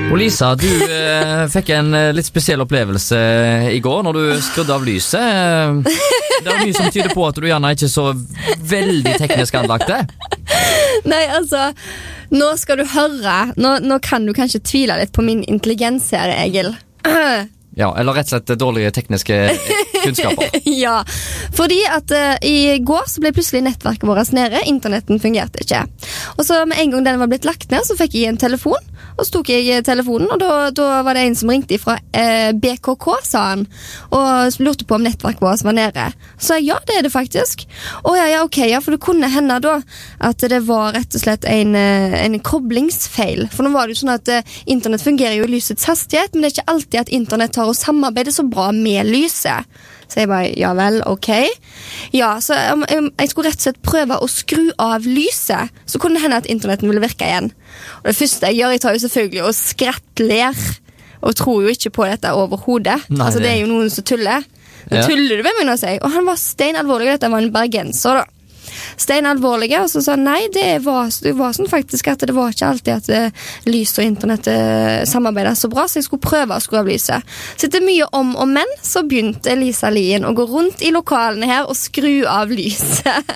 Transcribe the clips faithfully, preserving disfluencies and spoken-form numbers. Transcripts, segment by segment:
Og Lisa, du eh, fikk en eh, litt spesiell opplevelse i går når du skrudde av lyset. Det er mye som tyder på at du gjerne ikke er så veldig teknisk anlagte. Nei, altså, nå skal du høre. Nå, nå kan du kanskje tvile litt på min intelligens her, Egil. Ja, eller rett og slett dårlige tekniske kunnskaper. Ja, fordi at uh, i går så ble plutselig nettverket vårt nede. Internetten fungerte ikke. Og så med en gang den var blitt lagt ned, så fikk jeg en telefon. Og så tok jeg telefonen, og da, da var det en som ringte fra uh, B K K, sa han. Og lurte på om nettverket vårt var nede. Så sa jeg, ja, det er det faktisk. Å ja, ja, ok, ja, for det kunne hende da at det var rett og slett en, uh, en koblingsfeil. For nå var det jo sånn at uh, internett fungerer jo i lysets hastighet, men det er ikke alltid at internett tar og samarbeider så bra med lyset. Så jeg bare, ja vel, ok. Ja, så um, jeg skulle rett og slett prøve å skru av lyset, så kunne det hende at internetten ville virke igjen. Og det første jeg gjør, jeg tar jo selvfølgelig og skrattler, og tror jo ikke på dette overhodet. Nei, altså det er jo noen som tuller. Nå Ja. tuller du med meg, å si. Og han var stein alvorlig, dette var en bergenser da. Stein alvorlige, og så sa han, nei, det var, det var sånn faktisk at det var ikke alltid at uh, lys og internett uh, samarbeidet så bra, så jeg skulle prøve å skru av lyset. Så etter mye om og men, så begynte Lisa Lien å gå rundt i lokalene her og skru av lyset.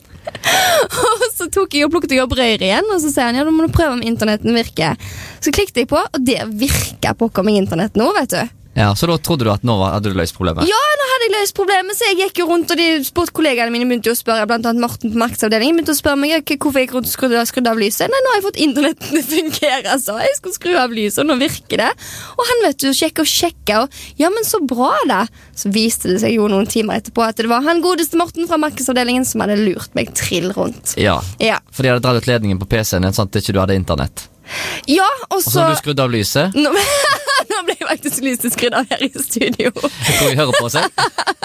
Og så tok jeg og plukket jeg opp røyre igjen, og så sier han, ja, da må du prøve om internetten virker. Så klikket jeg på, og det virker på om internett nå, vet du. Ja, så da trodde du at nå hadde du løst problemet? Ja, nå hadde jeg løst problemet, så jeg gikk jo rundt, og de sportkollegaene mine begynte jo å spørre, blant annet Morten på markedsavdelingen, begynte å spørre meg hvorfor jeg gikk rundt og skrudde, skrudde av lyset. Nei, nå har jeg fått internetten til å fungere, så jeg skulle skru av lyset, og nå virker det. Og han vet du, sjekke og sjekke, og ja, men så bra da. Så viste det seg jo noen timer etterpå at det var han godeste Morten fra markedsavdelingen som hadde lurt meg trill rundt. Ja, Ja, for de hadde dratt ut ledningen på P C-en sånn at ikke du hadde internett. ja og Og så så... har du skrudd av lyset. Nå, nå ble jeg faktisk lyst til skrudd av her i studio. Jeg tror jeg hører på seg.